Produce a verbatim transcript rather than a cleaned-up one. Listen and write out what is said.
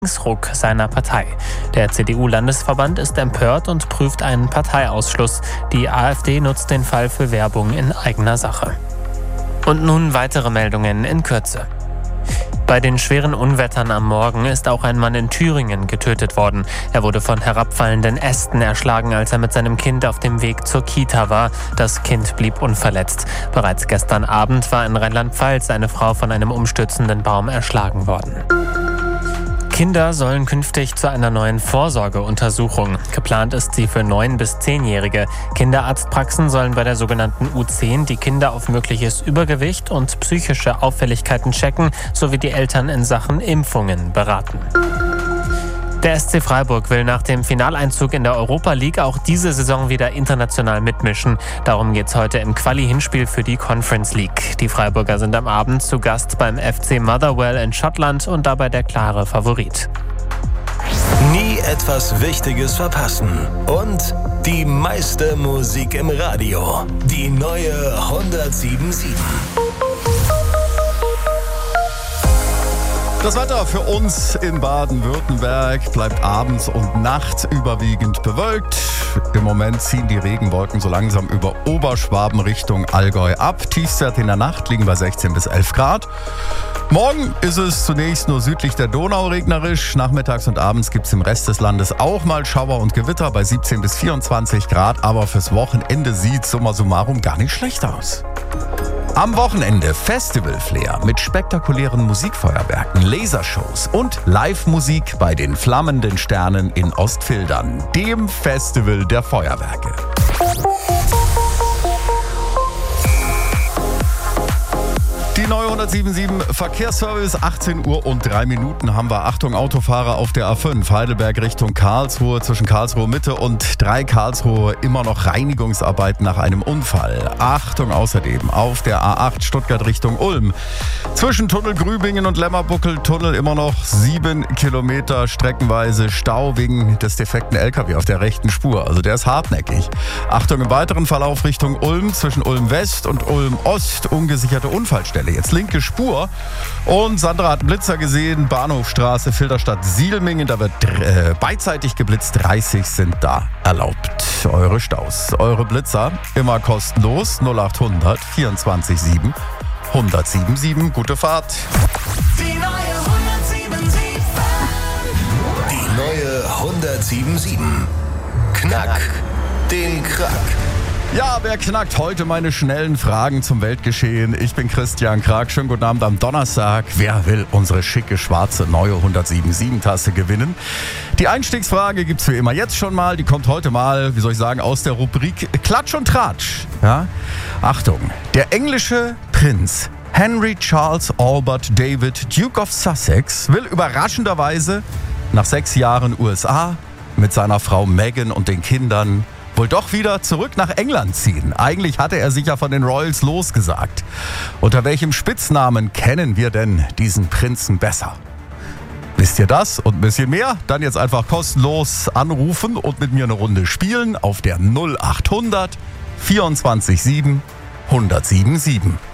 Linksruck seiner Partei. Der C D U-Landesverband ist empört und prüft einen Parteiausschluss. Die AfD nutzt den Fall für Werbung in eigener Sache. Und nun weitere Meldungen in Kürze. Bei den schweren Unwettern am Morgen ist auch ein Mann in Thüringen getötet worden. Er wurde von herabfallenden Ästen erschlagen, als er mit seinem Kind auf dem Weg zur Kita war. Das Kind blieb unverletzt. Bereits gestern Abend war in Rheinland-Pfalz eine Frau von einem umstürzenden Baum erschlagen worden. Kinder sollen künftig zu einer neuen Vorsorgeuntersuchung. Geplant ist sie für neun- bis zehnjährige. Kinderarztpraxen sollen bei der sogenannten U zehn die Kinder auf mögliches Übergewicht und psychische Auffälligkeiten checken, sowie die Eltern in Sachen Impfungen beraten. Der S C Freiburg will nach dem Finaleinzug in der Europa League auch diese Saison wieder international mitmischen. Darum geht's heute im Quali-Hinspiel für die Conference League. Die Freiburger sind am Abend zu Gast beim F C Motherwell in Schottland und dabei der klare Favorit. Nie etwas Wichtiges verpassen. Und die meiste Musik im Radio. Die neue hundertsieben Komma sieben. Das Wetter für uns in Baden-Württemberg bleibt abends und nachts überwiegend bewölkt. Im Moment ziehen die Regenwolken so langsam über Oberschwaben Richtung Allgäu ab. Tiefstwerte in der Nacht liegen bei sechzehn bis elf Grad. Morgen ist es zunächst nur südlich der Donau regnerisch. Nachmittags und abends gibt es im Rest des Landes auch mal Schauer und Gewitter bei siebzehn bis vierundzwanzig Grad. Aber fürs Wochenende sieht summa summarum gar nicht schlecht aus. Am Wochenende Festival-Flair mit spektakulären Musikfeuerwerken, Lasershows und Live-Musik bei den Flammenden Sternen in Ostfildern, dem Festival der Feuerwerke. Die neue hundertsieben Komma sieben Verkehrsservice, achtzehn Uhr und drei Minuten haben wir. Achtung, Autofahrer auf der A fünf, Heidelberg Richtung Karlsruhe, zwischen Karlsruhe Mitte und drei Karlsruhe immer noch Reinigungsarbeiten nach einem Unfall. Achtung außerdem auf der A acht Stuttgart Richtung Ulm, zwischen Tunnel Grübingen und Lämmerbuckel Tunnel immer noch sieben Kilometer streckenweise Stau wegen des defekten L K W auf der rechten Spur. Also der ist hartnäckig. Achtung im weiteren Verlauf Richtung Ulm, zwischen Ulm West und Ulm Ost, ungesicherte Unfallstelle. Jetzt linke Spur. Und Sandra hat einen Blitzer gesehen. Bahnhofstraße, Filderstadt Sielmingen. Da wird äh, beidseitig geblitzt. dreißig sind da erlaubt. Eure Staus, eure Blitzer, immer kostenlos. null achthundert vierundzwanzig sieben hundertsieben Komma sieben. Gute Fahrt. Die neue hundertsieben Komma sieben. Die neue hundertsieben Komma sieben. Knack den Krack. Ja, wer knackt heute meine schnellen Fragen zum Weltgeschehen? Ich bin Christian Krag. Schönen guten Abend am Donnerstag. Wer will unsere schicke, schwarze, neue hundertsieben Komma sieben Tasse gewinnen? Die Einstiegsfrage gibt's wie immer jetzt schon mal. Die kommt heute mal, wie soll ich sagen, aus der Rubrik Klatsch und Tratsch. Ja? Achtung, der englische Prinz Henry Charles Albert David, Duke of Sussex, will überraschenderweise nach sechs Jahren U S A mit seiner Frau Meghan und den Kindern wohl doch wieder zurück nach England ziehen. Eigentlich hatte er sich ja von den Royals losgesagt. Unter welchem Spitznamen kennen wir denn diesen Prinzen besser? Wisst ihr das und ein bisschen mehr? Dann jetzt einfach kostenlos anrufen und mit mir eine Runde spielen auf der null achthundert vierundzwanzig sieben hundertsieben Komma sieben.